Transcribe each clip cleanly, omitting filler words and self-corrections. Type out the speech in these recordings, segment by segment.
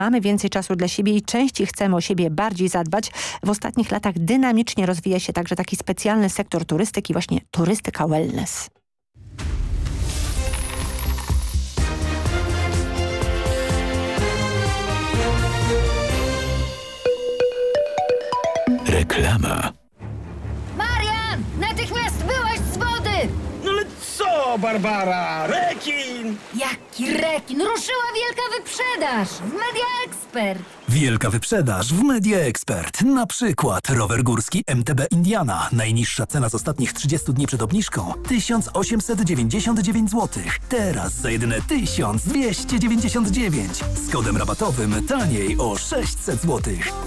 Mamy więcej czasu dla siebie i częściej chcemy o siebie bardziej zadbać. W ostatnich latach dynamicznie rozwija się także taki specjalny sektor turystyki, właśnie turystyka wellness. Reklama. Marian! Natychmiast wyłaź z wody! No ale co, Barbara? Rekin! Jaki rekin? Ruszyła wielka wyprzedaż w Media Expert. Wielka wyprzedaż w Media Expert. Na przykład rower górski MTB Indiana. Najniższa cena z ostatnich 30 dni przed obniżką 1899 zł. Teraz za jedyne 1299. Z kodem rabatowym taniej o 600 zł.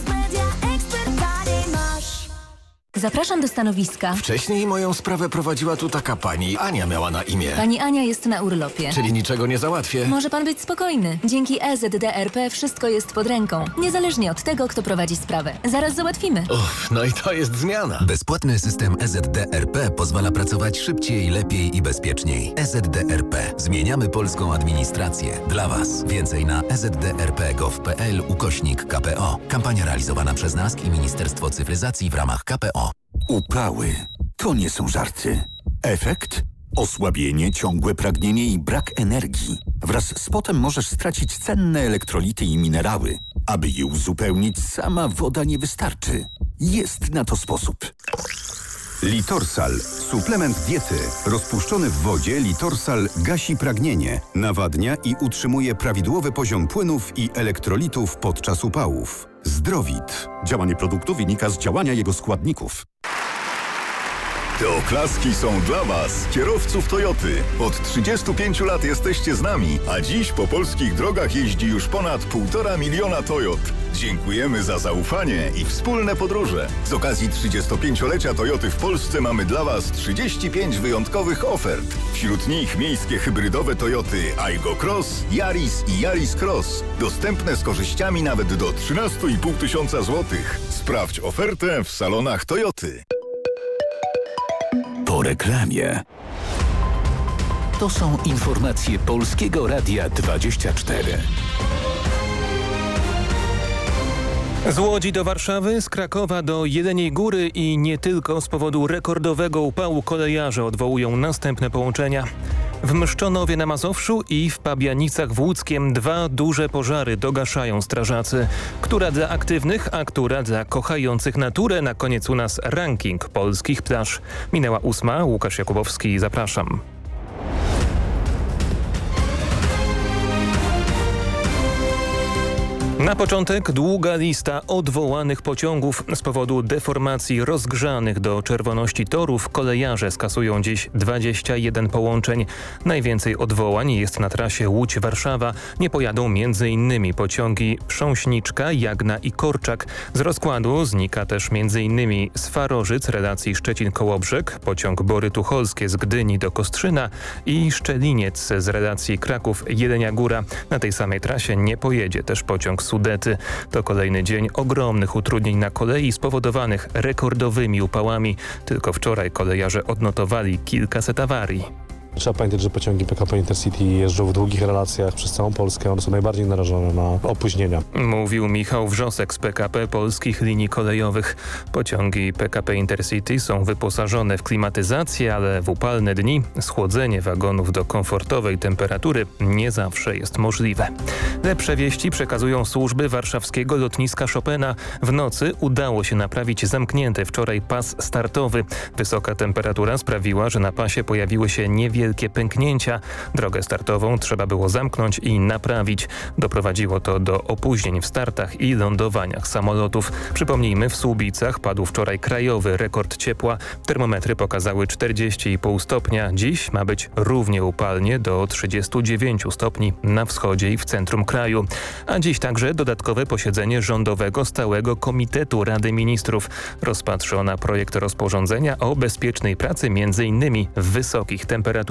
Zapraszam do stanowiska. Wcześniej moją sprawę prowadziła tu taka pani. Ania miała na imię. Pani Ania jest na urlopie. Czyli niczego nie załatwię. Może pan być spokojny. Dzięki EZDRP wszystko jest pod ręką. Niezależnie od tego, kto prowadzi sprawę. Zaraz załatwimy. Uff, no i to jest zmiana. Bezpłatny system EZDRP pozwala pracować szybciej, lepiej i bezpieczniej. EZDRP. Zmieniamy polską administrację. Dla Was. Więcej na ezdrp.gov.pl/KPO. Kampania realizowana przez NASK i Ministerstwo Cyfryzacji w ramach KPO. Upały to nie są żarty. Efekt? Osłabienie, ciągłe pragnienie i brak energii. Wraz z potem możesz stracić cenne elektrolity i minerały. Aby je uzupełnić, sama woda nie wystarczy. Jest na to sposób. Litorsal. Suplement diety. Rozpuszczony w wodzie Litorsal gasi pragnienie, nawadnia i utrzymuje prawidłowy poziom płynów i elektrolitów podczas upałów. Zdrowit. Działanie produktu wynika z działania jego składników. Te oklaski są dla Was, kierowców Toyoty. Od 35 lat jesteście z nami, a dziś po polskich drogach jeździ już ponad 1,5 miliona Toyot. Dziękujemy za zaufanie i wspólne podróże. Z okazji 35-lecia Toyoty w Polsce mamy dla Was 35 wyjątkowych ofert. Wśród nich miejskie hybrydowe Toyoty Aygo Cross, Yaris i Yaris Cross. Dostępne z korzyściami nawet do 13,5 tysiąca złotych. Sprawdź ofertę w salonach Toyoty. Po reklamie. To są informacje Polskiego Radia 24. Z Łodzi do Warszawy, z Krakowa do Jeleniej Góry i nie tylko z powodu rekordowego upału kolejarze odwołują następne połączenia. W Mszczonowie na Mazowszu i w Pabianicach w Łódzkiem 2 duże pożary dogaszają strażacy. Która dla aktywnych, a która dla kochających naturę? Na koniec u nas ranking polskich plaż. Minęła 8. Łukasz Jakubowski, zapraszam. Na początek długa lista odwołanych pociągów. Z powodu deformacji rozgrzanych do czerwoności torów kolejarze skasują dziś 21 połączeń. Najwięcej odwołań jest na trasie Łódź-Warszawa. Nie pojadą m.in. pociągi Prząśniczka, Jagna i Korczak. Z rozkładu znika też m.in. z Farożyc relacji Szczecin-Kołobrzeg, pociąg Bory Tucholskie z Gdyni do Kostrzyna i Szczeliniec z relacji Kraków-Jelenia Góra. Na tej samej trasie nie pojedzie też pociąg Sudety. To kolejny dzień ogromnych utrudnień na kolei spowodowanych rekordowymi upałami. Tylko wczoraj kolejarze odnotowali kilkaset awarii. Trzeba pamiętać, że pociągi PKP Intercity jeżdżą w długich relacjach przez całą Polskę. One są najbardziej narażone na opóźnienia. Mówił Michał Wrzosek z PKP Polskich Linii Kolejowych. Pociągi PKP Intercity są wyposażone w klimatyzację, ale w upalne dni schłodzenie wagonów do komfortowej temperatury nie zawsze jest możliwe. Lepsze wieści przekazują służby warszawskiego lotniska Chopina. W nocy udało się naprawić zamknięty wczoraj pas startowy. Wysoka temperatura sprawiła, że na pasie pojawiły się niewielkie pęknięcia. Drogę startową trzeba było zamknąć i naprawić. Doprowadziło to do opóźnień w startach i lądowaniach samolotów. Przypomnijmy, w Słubicach padł wczoraj krajowy rekord ciepła. Termometry pokazały 40,5 stopnia. Dziś ma być równie upalnie do 39 stopni na wschodzie i w centrum kraju. A dziś także dodatkowe posiedzenie Rządowego Stałego Komitetu Rady Ministrów. Rozpatrzy ona projekt rozporządzenia o bezpiecznej pracy m.in. w wysokich temperaturach.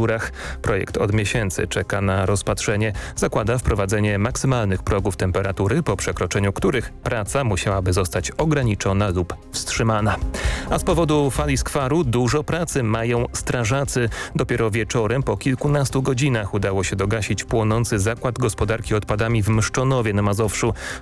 temperaturach. Projekt od miesięcy czeka na rozpatrzenie. Zakłada wprowadzenie maksymalnych progów temperatury, po przekroczeniu których praca musiałaby zostać ograniczona lub wstrzymana. A z powodu fali skwaru dużo pracy mają strażacy. Dopiero wieczorem po kilkunastu godzinach udało się dogasić płonący zakład gospodarki odpadami w Mszczonowie na Mazowszu.